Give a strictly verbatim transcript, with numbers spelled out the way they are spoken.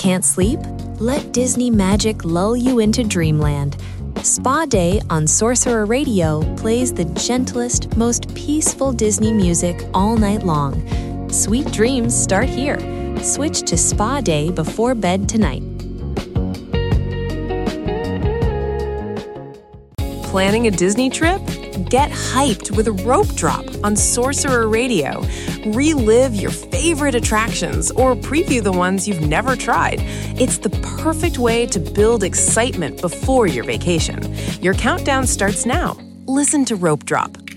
Can't sleep? Let Disney magic lull you into dreamland. Spa Day on Sorcerer Radio plays the gentlest, most peaceful Disney music all night long. Sweet dreams start here. Switch to Spa Day before bed tonight. Planning a Disney trip? Get hyped with a Rope Drop on Sorcerer Radio. Relive your favorite attractions or preview the ones you've never tried. It's the perfect way to build excitement before your vacation. Your countdown starts now. Listen to Rope Drop